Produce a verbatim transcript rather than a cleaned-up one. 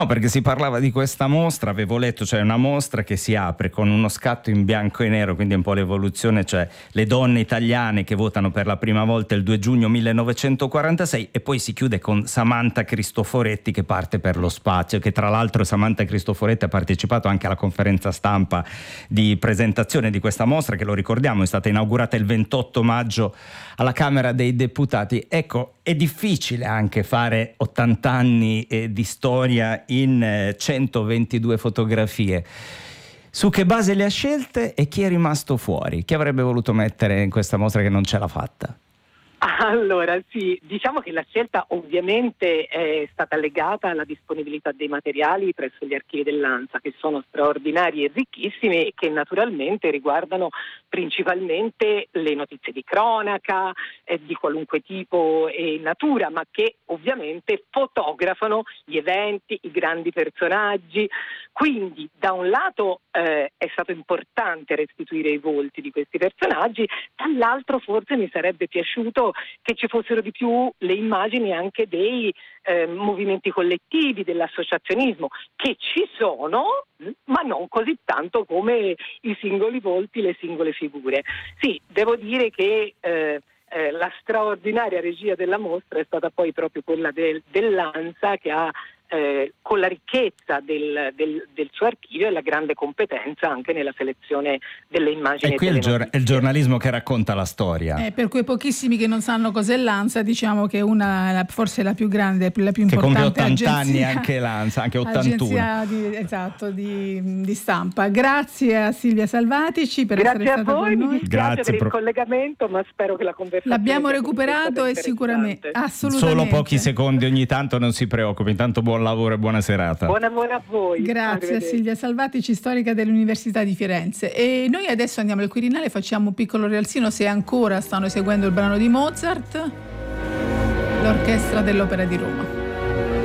No, perché si parlava di questa mostra, avevo letto, cioè una mostra che si apre con uno scatto in bianco e nero, quindi è un po' l'evoluzione, cioè le donne italiane che votano per la prima volta il due giugno millenovecentoquarantasei, e poi si chiude con Samantha Cristoforetti che parte per lo spazio, che tra l'altro Samantha Cristoforetti ha partecipato anche alla conferenza stampa di presentazione di questa mostra, che lo ricordiamo è stata inaugurata il ventotto maggio alla Camera dei Deputati. Ecco, è difficile anche fare ottanta anni eh, di storia in eh, centoventidue fotografie. Su che base le ha scelte e chi è rimasto fuori? Chi avrebbe voluto mettere in questa mostra che non ce l'ha fatta? Allora sì, diciamo che la scelta ovviamente è stata legata alla disponibilità dei materiali presso gli archivi dell'ANSA, che sono straordinari e ricchissimi e che naturalmente riguardano principalmente le notizie di cronaca eh, di qualunque tipo e natura, ma che ovviamente fotografano gli eventi, i grandi personaggi. Quindi da un lato eh, è stato importante restituire i volti di questi personaggi, dall'altro forse mi sarebbe piaciuto che ci fossero di più le immagini anche dei eh, movimenti collettivi, dell'associazionismo, che ci sono, ma non così tanto come i singoli volti, le singole figure. Sì, devo dire che eh, eh, la straordinaria regia della mostra è stata poi proprio quella del, dell'ANSA, che ha Eh, con la ricchezza del, del, del suo archivio e la grande competenza anche nella selezione delle immagini. E qui e è il, delle gior- è il giornalismo che racconta la storia. Eh, per quei pochissimi che non sanno cos'è l'ANSA, diciamo che una la, forse la più grande, la più che importante compie ottanta agenzia, anni anche l'ANSA, anche ottantuno. Agenzia di, esatto, di, di stampa. Grazie a Silvia Salvatici per Grazie essere a stata voi, con mi noi. dispiace Grazie per pro- il collegamento, ma spero che la conversazione L'abbiamo sia recuperato comunque e stata sicuramente interessante. assolutamente. Solo pochi secondi ogni tanto, non si preoccupi. Intanto buon lavoro e buona serata. Buona buona a voi. Grazie a Silvia Salvatici, storica dell'Università di Firenze. E noi adesso andiamo al Quirinale, facciamo un piccolo rialzino se ancora stanno eseguendo il brano di Mozart, l'orchestra dell'Opera di Roma.